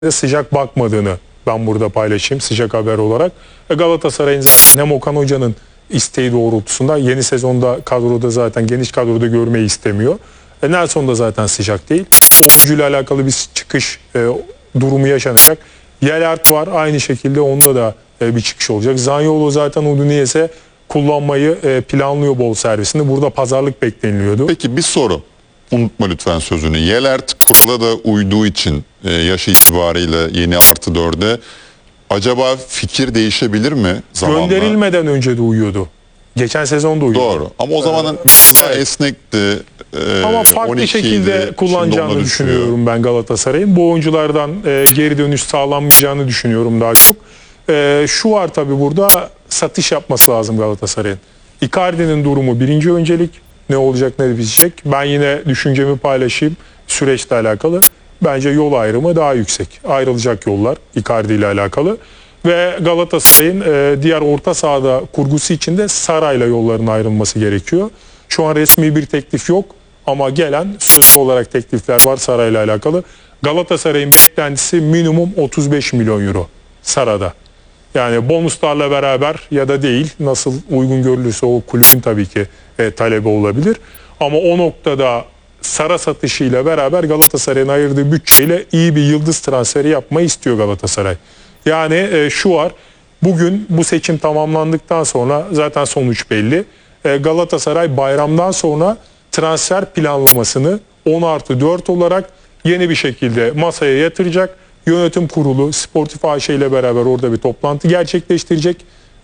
sıcak bakmadığını ben burada paylaşayım sıcak haber olarak. Galatasaray'ın hem Okan Hoca'nın isteği doğrultusunda yeni sezonda kadroda zaten geniş kadroda görmeyi istemiyor. Nelson da zaten sıcak değil. Oyuncuyla alakalı bir çıkış durumu yaşanacak. Yelert var aynı şekilde onda da bir çıkış olacak. Zaniolo zaten Udinese kullanmayı planlıyor bol servisinde. Burada pazarlık bekleniliyordu. Peki bir soru. Unutma lütfen sözünü. Yelert kurala da uyduğu için yaşı itibariyle yeni +4'e acaba fikir değişebilir mi zamanla? Gönderilmeden önce de uyuyordu. Geçen sezon da uyuyordu. Doğru. Ama o zaman biraz daha esnekti. Ama farklı şekilde kullanacağını düşünüyorum ben Galatasaray'ın. Bu oyunculardan geri dönüş sağlanmayacağını düşünüyorum daha çok. Şu var tabii burada satış yapması lazım Galatasaray'ın. Icardi'nin durumu birinci öncelik. Ne olacak ne bitecek. Ben yine düşüncemi paylaşayım süreçle alakalı. Bence yol ayrımı daha yüksek. Ayrılacak yollar Icardi ile alakalı. Ve Galatasaray'ın diğer orta sahada kurgusu içinde Saray'la yolların ayrılması gerekiyor. Şu an resmi bir teklif yok ama gelen sözlü olarak teklifler var Saray'la alakalı. Galatasaray'ın beklentisi minimum 35 milyon euro Saray'da. Yani bonuslarla beraber ya da değil nasıl uygun görülürse o kulübün tabii ki talebi olabilir. Ama o noktada Sara satışıyla beraber Galatasaray'ın ayırdığı bütçeyle iyi bir yıldız transferi yapmayı istiyor Galatasaray. Yani şu var, bugün bu seçim tamamlandıktan sonra zaten sonuç belli. Galatasaray bayramdan sonra transfer planlamasını 10+4 olarak yeni bir şekilde masaya yatıracak. Yönetim kurulu Sportif AŞ ile beraber orada bir toplantı gerçekleştirecek.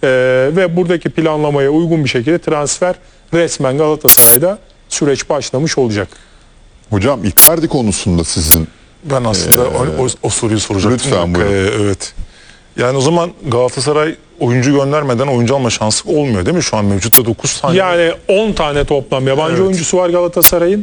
Ve buradaki planlamaya uygun bir şekilde transfer resmen Galatasaray'da süreç başlamış olacak. Hocam Icardi konusunda sizin... Ben aslında o soruyu soracaktım. Lütfen buyurun. Evet. Yani o zaman Galatasaray oyuncu göndermeden oyuncu alma şansı olmuyor değil mi? Şu an mevcutta 9 tane. Yani 10 tane toplam yabancı oyuncusu var Galatasaray'ın.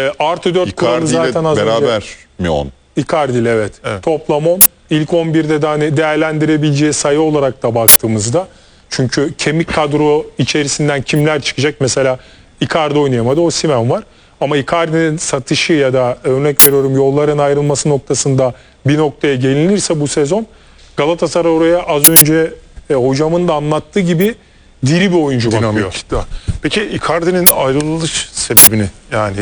+4 kuralı zaten az beraber önce. mi 10? Icardi ile evet. Toplam 10. İlk 11'de de hani değerlendirebileceği sayı olarak da baktığımızda. Çünkü kemik kadro içerisinden kimler çıkacak? Mesela Icardi oynayamadı. Osimhen var. Ama Icardi'nin satışı ya da örnek veriyorum yolların ayrılması noktasında bir noktaya gelinirse bu sezon Galatasaray oraya az önce hocamın da anlattığı gibi diri bir oyuncu bakıyor. Peki Icardi'nin ayrılış sebebini yani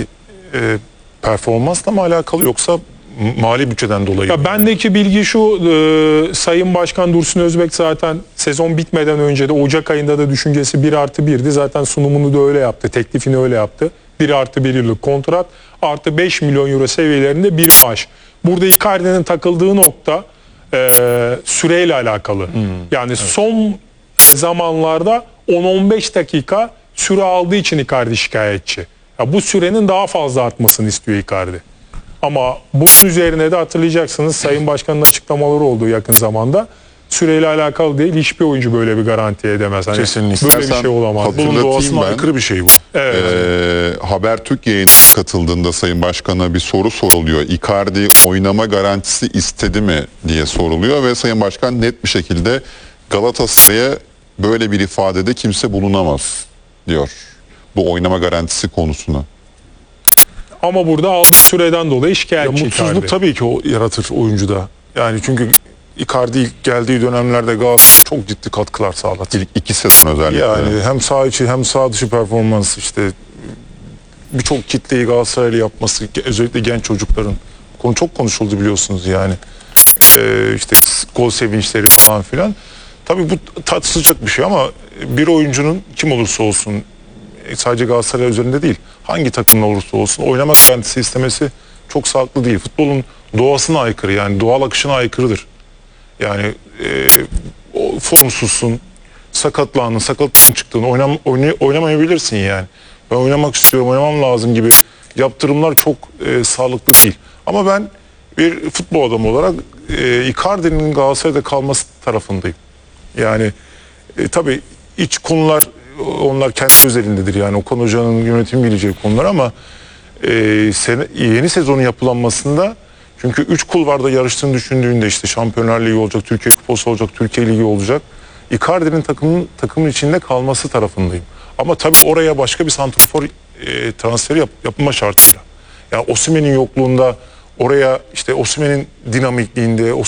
performansla mı alakalı yoksa mali bütçeden dolayı? Ya bendeki bilgi şu, Sayın Başkan Dursun Özbek zaten sezon bitmeden önce de Ocak ayında da düşüncesi 1+1'di. Zaten sunumunu da öyle yaptı, teklifini öyle yaptı. 1+1 yıllık kontrat artı 5 milyon euro seviyelerinde bir maaş. Burada Icardi'nin takıldığı nokta süreyle alakalı. Yani son zamanlarda 10-15 dakika süre aldığı için Icardi şikayetçi. Ya bu sürenin daha fazla artmasını istiyor Icardi. Ama bunun üzerine de hatırlayacaksınız Sayın Başkan'ın açıklamaları oldu yakın zamanda. Süreyle alakalı değil, hiçbir oyuncu böyle bir garanti edemez. Hani kesinlikle. Böyle bir şey olamaz. Bunun doğasına aykırı bir şey bu. Evet. Habertürk yayınına katıldığında Sayın Başkan'a bir soru soruluyor. Icardi oynama garantisi istedi mi diye soruluyor ve Sayın Başkan net bir şekilde Galatasaray'a böyle bir ifadede kimse bulunamaz diyor. Bu oynama garantisi konusuna. Ama burada aldığı süreden dolayı şikayetçi Mutsuzluk Icardi. tabii ki o yaratır oyuncuda. Yani çünkü Icardi ilk geldiği dönemlerde Galatasaray çok ciddi katkılar sağladı. İlk 2 sezon özellikle. Yani hem sağ içi hem sağ dışı performans işte birçok kitleyi Galatasaray'la yapması özellikle genç çocukların konu çok konuşuldu biliyorsunuz yani. İşte gol sevinçleri falan filan. Tabii bu tatsızcak bir şey ama bir oyuncunun kim olursa olsun sadece Galatasaray üzerinde değil hangi takımla olursa olsun oynama garantisi istemesi çok sağlıklı değil. Futbolun doğasına aykırı yani doğal akışına aykırıdır. Yani formsuzsun, sakatlığın çıktığını oynamayabilirsin yani. Ben oynamak istiyorum, oynamam lazım gibi yaptırımlar çok sağlıklı değil. Ama ben bir futbol adamı olarak Icardi'nin Galatasaray'da kalması tarafındayım. Yani tabii iç konular onlar kendi özelindedir yani Okan Hoca'nın yönetimi bileceği konular ama yeni sezonun yapılanmasında çünkü 3 kulvarda yarıştığını düşündüğünde işte Şampiyonlar Ligi olacak, Türkiye Kupası olacak, Türkiye Ligi olacak. Icardi'nin takımın içinde kalması tarafındayım. Ama tabii oraya başka bir santrafor transferi yapılma şartıyla. Yani Osimhen'in yokluğunda oraya işte Osimhen'in dinamikliğinde,